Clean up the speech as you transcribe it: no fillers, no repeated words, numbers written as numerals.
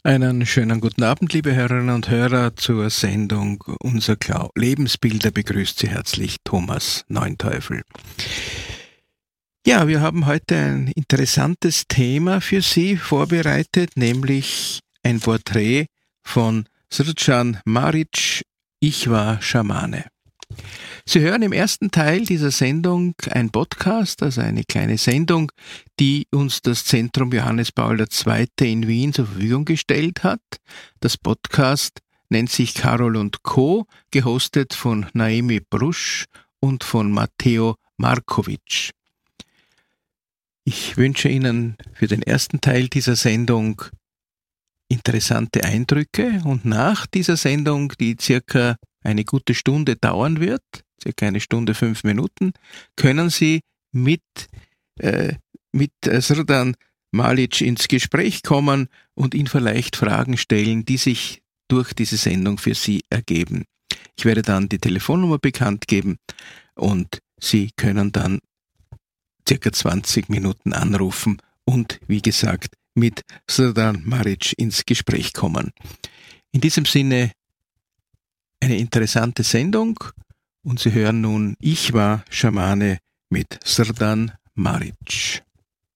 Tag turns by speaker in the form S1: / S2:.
S1: Einen schönen guten Abend, liebe Hörerinnen und Hörer, zur Sendung Unser Lebensbilder begrüßt Sie herzlich Thomas Neunteufel. Ja, wir haben heute ein interessantes Thema für Sie vorbereitet, nämlich ein Porträt von Srdjan Marić, Ich war Schamane. Sie hören im ersten Teil dieser Sendung ein Podcast, also eine kleine Sendung, die uns das Zentrum Johannes Paul II. In Wien zur Verfügung gestellt hat. Das Podcast nennt sich Carol und Co., gehostet von Naomi Brusch und von Matteo Markovic. Ich wünsche Ihnen für den ersten Teil dieser Sendung interessante Eindrücke und nach dieser Sendung, die circa eine gute Stunde dauern wird, circa 1 Stunde 5 Minuten, können Sie mit Srdjan Marić ins Gespräch kommen und ihn vielleicht Fragen stellen, die sich durch diese Sendung für Sie ergeben. Ich werde dann die Telefonnummer bekannt geben und Sie können dann circa 20 Minuten anrufen und, wie gesagt, mit Srdjan Marić ins Gespräch kommen. In diesem Sinne eine interessante Sendung und Sie hören nun Ich war Schamane mit Srdjan Marić.